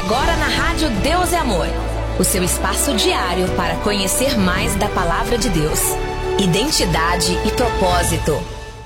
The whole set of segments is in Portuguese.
Agora na Rádio Deus é Amor, o seu espaço diário para conhecer mais da Palavra de Deus. Identidade e propósito.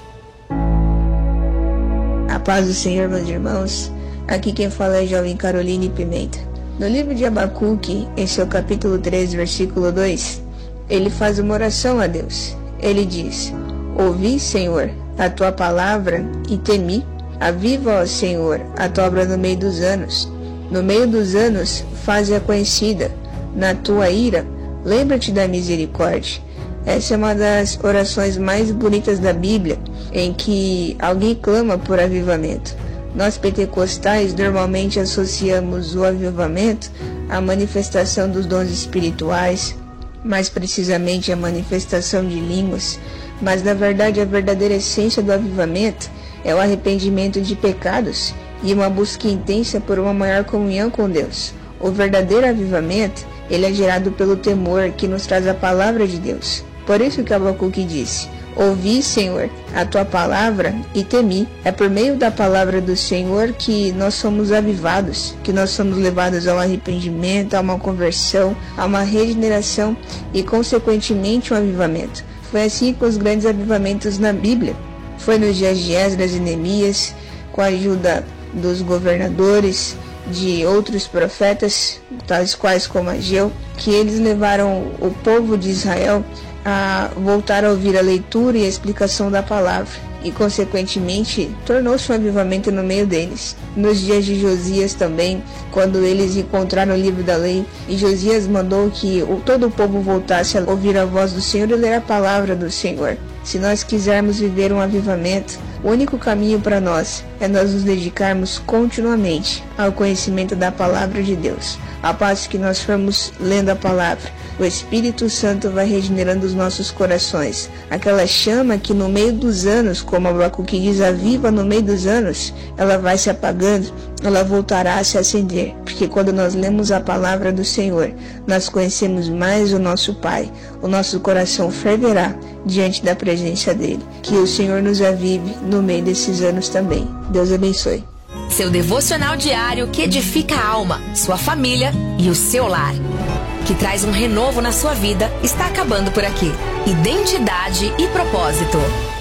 A paz do Senhor, meus irmãos. Aqui quem fala é a jovem Caroline Pimenta. No livro de Abacuque, em seu capítulo 3, versículo 2, ele faz uma oração a Deus. Ele diz: Ouvi, Senhor, a tua palavra e temi. Aviva, ó Senhor, a tua obra no meio dos anos. No meio dos anos, faze-a conhecida. Na tua ira, lembra-te da misericórdia. Essa é uma das orações mais bonitas da Bíblia, em que alguém clama por avivamento. Nós pentecostais normalmente associamos o avivamento à manifestação dos dons espirituais, mais precisamente à manifestação de línguas, mas na verdade a verdadeira essência do avivamento é o arrependimento de pecados e uma busca intensa por uma maior comunhão com Deus. O verdadeiro avivamento, ele é gerado pelo temor que nos traz a palavra de Deus. Por isso que Abacuque disse: Ouvi, Senhor, a tua palavra e temi. É por meio da palavra do Senhor que nós somos avivados, que nós somos levados ao arrependimento, a uma conversão, a uma regeneração e, consequentemente, um avivamento. Foi assim com os grandes avivamentos na Bíblia. Foi nos dias de Esdras e Neemias, com a ajuda dos governadores, de outros profetas, tais quais como Ageu, que eles levaram o povo de Israel a voltar a ouvir a leitura e a explicação da palavra, e consequentemente tornou-se um avivamento no meio deles. Nos dias de Josias também, quando eles encontraram o livro da lei, e Josias mandou que todo o povo voltasse a ouvir a voz do Senhor e ler a palavra do Senhor. Se nós quisermos viver um avivamento, o único caminho para nós é nós nos dedicarmos continuamente ao conhecimento da palavra de Deus. Ao passo que nós formos lendo a palavra, o Espírito Santo vai regenerando os nossos corações. Aquela chama que no meio dos anos, como Abacuque diz, aviva no meio dos anos, ela vai se apagando, ela voltará a se acender. Porque quando nós lemos a palavra do Senhor, nós conhecemos mais o nosso Pai. O nosso coração ferverá diante da presença dele. Que o Senhor nos avive no meio desses anos também. Deus abençoe. Seu devocional diário que edifica a alma, sua família e o seu lar, que traz um renovo na sua vida, está acabando por aqui. Identidade e propósito.